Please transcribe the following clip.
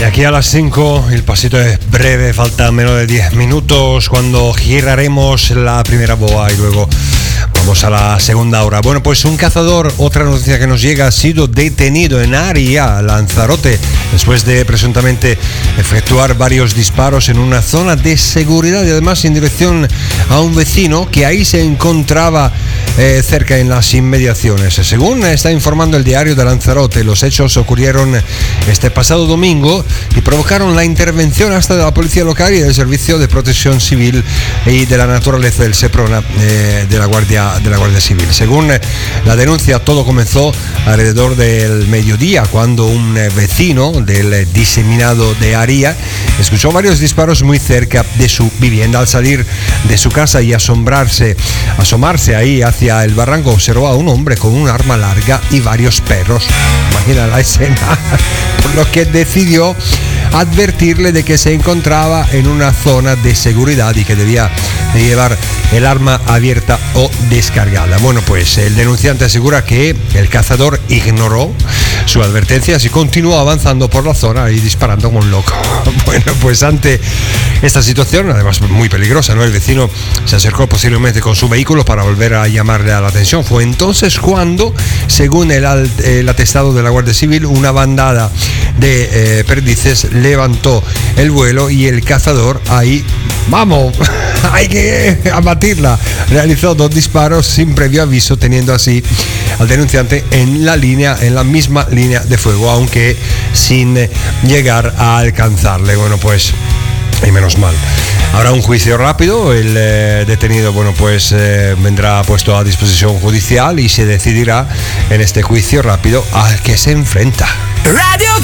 De aquí a las 5 el pasito es breve, faltan menos de 10 minutos cuando giraremos la primera boa y luego vamos a la segunda hora. Bueno, pues un cazador, otra noticia que nos llega, ha sido detenido en Aria, Lanzarote, después de presuntamente efectuar varios disparos en una zona de seguridad y además en dirección a un vecino que ahí se encontraba cerca en las inmediaciones. Según está informando el diario de Lanzarote, los hechos ocurrieron este pasado domingo y provocaron la intervención hasta de la policía local y del Servicio de Protección Civil y de la Naturaleza del Seprona de la Guardia Civil. Según la denuncia, todo comenzó alrededor del mediodía cuando un vecino del diseminado de Aria escuchó varios disparos muy cerca de su vivienda. Al salir de su casa y asomarse ahí hacia el barranco, observó a un hombre con un arma larga y varios perros. Imagina la escena. Por lo que decidió advertirle de que se encontraba en una zona de seguridad y que debía de llevar el arma abierta o descargada. Bueno, pues el denunciante asegura que el cazador ignoró su advertencia y continuó avanzando por la zona y disparando como un loco. Bueno, pues ante esta situación, además muy peligrosa, ¿no? El vecino se acercó posiblemente con su vehículo para volver a llamarle a la atención. Fue entonces cuando, según el atestado de la Guardia Civil, una bandada de perdices levantó el vuelo y el cazador ahí, ¡vamos! Hay que abatirla. Realizó 2 disparos sin previo aviso, teniendo así al denunciante en la misma línea de fuego, aunque sin llegar a alcanzarle. Bueno, pues, y menos mal. Habrá un juicio rápido, el detenido, bueno, pues vendrá puesto a disposición judicial y se decidirá en este juicio rápido al que se enfrenta. Radio